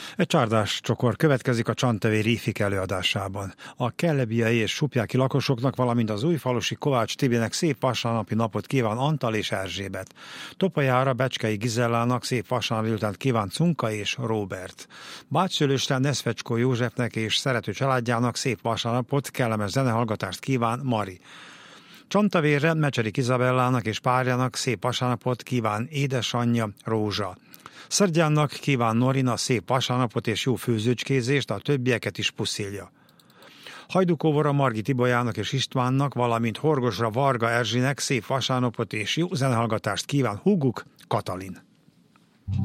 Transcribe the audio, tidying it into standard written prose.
Egy csárdás csokor következik a Csantavér Réfik előadásában. A kellebiai és supjáki lakosoknak, valamint az újfalusi Kovács Tibinek szép vasárnapi napot kíván Antal és Erzsébet. Topajára Becskei Gizellának szép vasárnapi után kíván Cunka és Róbert. Bácsszülősten Neszfecskó Józsefnek és szerető családjának szép vasárnapot, kellemes zenehallgatást kíván Mari. Csantavérre Mecserik Izabellának és párjának szép vasárnapot kíván édesanyja Rózsa. Szerdjánnak kíván Norina szép vasárnapot és jó főzőcskézést, a többieket is puszilja. Hajdukóvora Margit Ibolyának és Istvánnak, valamint Horgosra Varga Erzsinek szép vasárnapot és jó zenehallgatást kíván húguk Katalin.